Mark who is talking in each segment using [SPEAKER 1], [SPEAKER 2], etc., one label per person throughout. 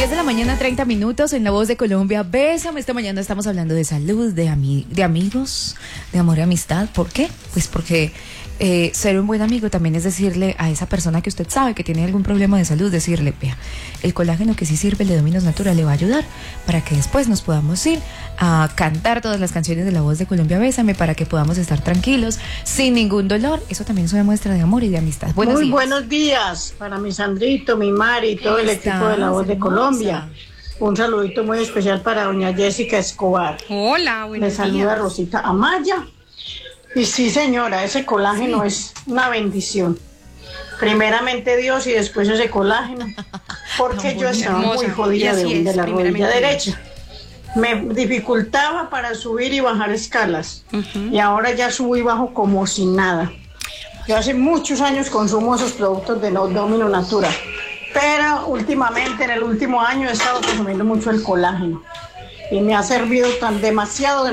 [SPEAKER 1] 10 de la mañana, 30 minutos en La Voz de Colombia. Bésame. Esta mañana estamos hablando de salud, de amigos, de amor y amistad. ¿Por qué? Pues porque ser un buen amigo también es decirle a esa persona que usted sabe que tiene algún problema de salud, decirle, vea, el colágeno que sí sirve, el de Dominos Natura, le va a ayudar para que después nos podamos ir a cantar todas las canciones de La Voz de Colombia. Bésame, para que podamos estar tranquilos, sin ningún dolor. Eso también es una muestra de amor y de amistad. Buenos días.
[SPEAKER 2] Buenos días para mi Sandrito, mi Mari y todo el equipo de La Voz de Colombia. Un saludito muy especial para doña Jessica Escobar.
[SPEAKER 3] Hola, buenos días.
[SPEAKER 2] Me saluda Rosita Amaya. Y sí, señora, ese colágeno es una bendición. Primeramente Dios y después ese colágeno. Porque yo estaba muy jodida de la rodilla derecha. Me dificultaba para subir y bajar escalas. Y ahora ya subo y bajo como sin nada. Yo hace muchos años consumo esos productos de Dominos Natura. Pero últimamente, en el último año, he estado consumiendo mucho el colágeno. Y me ha servido demasiado.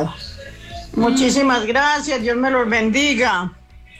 [SPEAKER 2] Muchísimas gracias, Dios me los bendiga.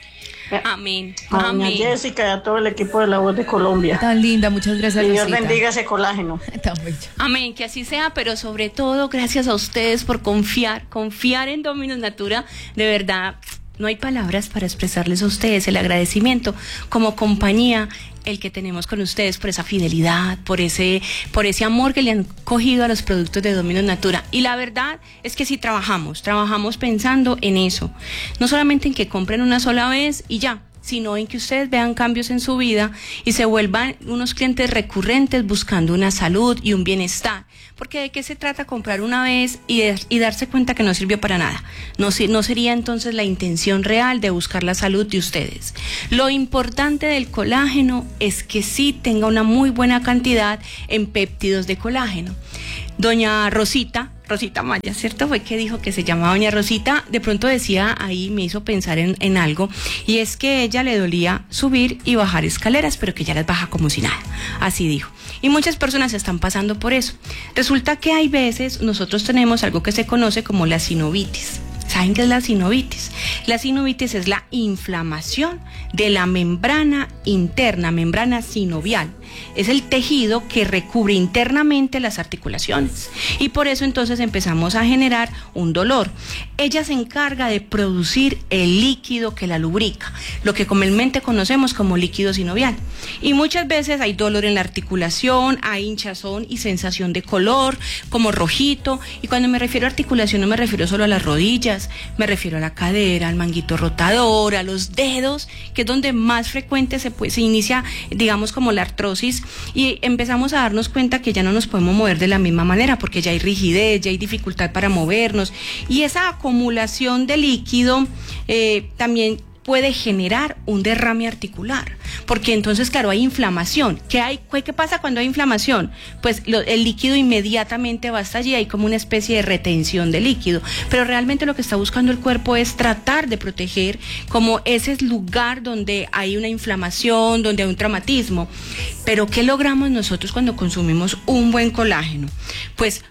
[SPEAKER 3] Amén.
[SPEAKER 2] A doña Jessica y a todo el equipo de La Voz de Colombia.
[SPEAKER 1] Tan linda, muchas gracias.
[SPEAKER 2] Y Dios bendiga ese colágeno.
[SPEAKER 1] Tan bello.
[SPEAKER 3] Amén, que así sea, pero sobre todo gracias a ustedes por confiar en Dominos Natura. De verdad, no hay palabras para expresarles a ustedes el agradecimiento como compañía, el que tenemos con ustedes, por esa fidelidad, por ese amor que le han cogido a los productos de Dominos Natura. Y la verdad es que si trabajamos pensando en eso, no solamente en que compren una sola vez y ya, sino en que ustedes vean cambios en su vida y se vuelvan unos clientes recurrentes buscando una salud y un bienestar. Porque ¿de qué se trata comprar una vez y darse cuenta que no sirvió para nada? No sería entonces la intención real de buscar la salud de ustedes. Lo importante del colágeno es que sí tenga una muy buena cantidad en péptidos de colágeno. Doña Rosita Maya, ¿cierto? Fue que dijo que se llamaba doña Rosita. De pronto decía ahí, me hizo pensar en algo, y es que a ella le dolía subir y bajar escaleras, pero que ya las baja como si nada. Así dijo. Y muchas personas están pasando por eso. Resulta que hay veces nosotros tenemos algo que se conoce como la sinovitis. ¿Saben qué es la sinovitis? La sinovitis es la inflamación de la membrana interna, membrana sinovial. Es el tejido que recubre internamente las articulaciones. Y por eso entonces empezamos a generar un dolor. Ella se encarga de producir el líquido que la lubrica, lo que comúnmente conocemos como líquido sinovial. Y muchas veces hay dolor en la articulación, hay hinchazón y sensación de color, como rojito. Y cuando me refiero a articulación no me refiero solo a las rodillas, me refiero a la cadera, al manguito rotador, a los dedos, que es donde más frecuente se inicia, digamos, como la artrosis, y empezamos a darnos cuenta que ya no nos podemos mover de la misma manera porque ya hay rigidez, ya hay dificultad para movernos, y esa acumulación de líquido también puede generar un derrame articular, porque entonces, claro, hay inflamación. ¿Qué pasa cuando hay inflamación? Pues el líquido inmediatamente va hasta allí, hay como una especie de retención de líquido, pero realmente lo que está buscando el cuerpo es tratar de proteger como ese lugar donde hay una inflamación, donde hay un traumatismo. Pero ¿qué logramos nosotros cuando consumimos un buen colágeno? Pues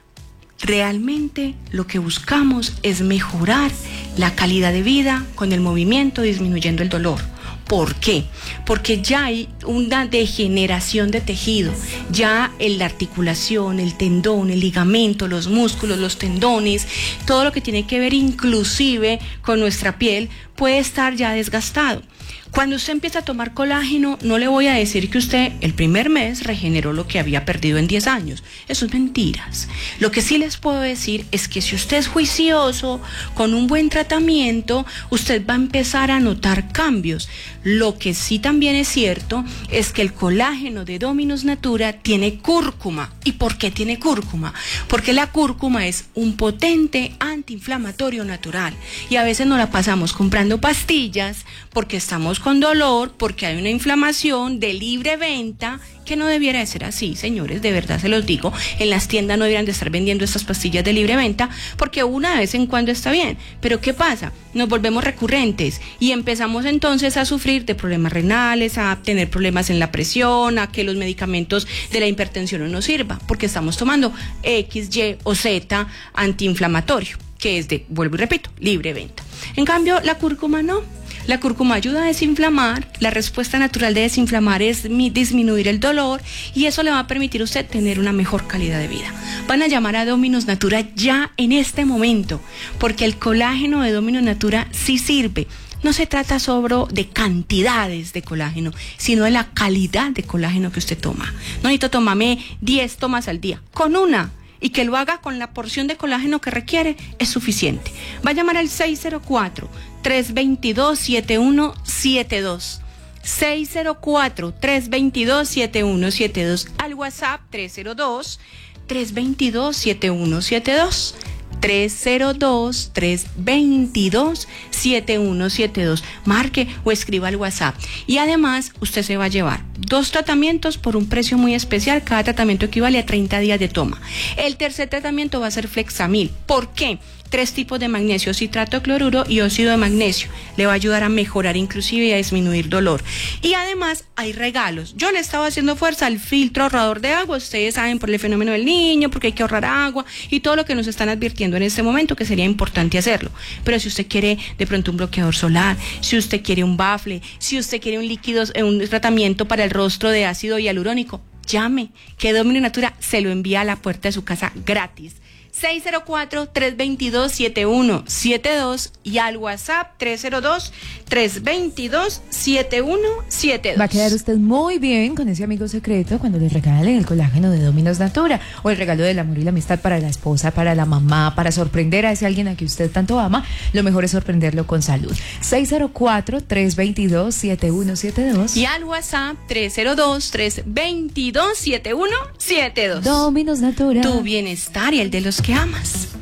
[SPEAKER 3] realmente lo que buscamos es mejorar la calidad de vida con el movimiento, disminuyendo el dolor. ¿Por qué? Porque ya hay una degeneración de tejido, ya en la articulación, el tendón, el ligamento, los músculos, los tendones, todo lo que tiene que ver inclusive con nuestra piel puede estar ya desgastado. Cuando usted empieza a tomar colágeno, no le voy a decir que usted el primer mes regeneró lo que había perdido en 10 años. Eso es mentiras. Lo que sí les puedo decir es que si usted es juicioso, con un buen tratamiento, usted va a empezar a notar cambios. Lo que sí también es cierto es que el colágeno de Dominos Natura tiene cúrcuma. ¿Y por qué tiene cúrcuma? Porque la cúrcuma es un potente antiinflamatorio natural. Y a veces nos la pasamos comprando pastillas porque estamos con dolor, porque hay una inflamación de libre venta, que no debiera de ser así, señores, de verdad se los digo. En las tiendas no deberían de estar vendiendo estas pastillas de libre venta, porque una vez en cuando está bien, pero ¿qué pasa? Nos volvemos recurrentes y empezamos entonces a sufrir de problemas renales, a tener problemas en la presión, a que los medicamentos de la hipertensión no nos sirvan, porque estamos tomando X, Y o Z antiinflamatorio, que es de, vuelvo y repito, libre venta. En cambio, la cúrcuma no. La cúrcuma ayuda a desinflamar, la respuesta natural de desinflamar es disminuir el dolor y eso le va a permitir a usted tener una mejor calidad de vida. Van a llamar a Dominos Natura ya en este momento, porque el colágeno de Dominos Natura sí sirve. No se trata solo de cantidades de colágeno, sino de la calidad de colágeno que usted toma. No necesito tomarme 10 tomas al día, con una, y que lo haga con la porción de colágeno que requiere, es suficiente. Va a llamar al 604-322-7172. 604-322-7172. Al WhatsApp 302-322-7172. 302-322-7172. Marque o escriba al WhatsApp. Y además, usted se va a llevar 2 tratamientos por un precio muy especial. Cada tratamiento equivale a 30 días de toma. El tercer tratamiento va a ser Flexamil. ¿Por qué? 3 tipos de magnesio, citrato de cloruro y óxido de magnesio. Le va a ayudar a mejorar inclusive y a disminuir dolor. Y además hay regalos. Yo le estaba haciendo fuerza al filtro ahorrador de agua. Ustedes saben, por el fenómeno del niño, porque hay que ahorrar agua y todo lo que nos están advirtiendo en este momento, que sería importante hacerlo. Pero si usted quiere de pronto un bloqueador solar, si usted quiere un bafle, si usted quiere un líquido, un tratamiento para el rostro de ácido hialurónico, llame, que Dominos Natura se lo envía a la puerta de su casa gratis. 604-322-7172 y al WhatsApp 302-322-7172.
[SPEAKER 1] Va a quedar usted muy bien con ese amigo secreto cuando le regalen el colágeno de Dominos Natura o el regalo del amor y la amistad para la esposa, para la mamá, para sorprender a ese alguien a que usted tanto ama. Lo mejor es sorprenderlo con salud. 604-322-7172
[SPEAKER 3] y al WhatsApp 302-322-7172.
[SPEAKER 1] Dominos Natura.
[SPEAKER 3] Tu bienestar y el de los que amas.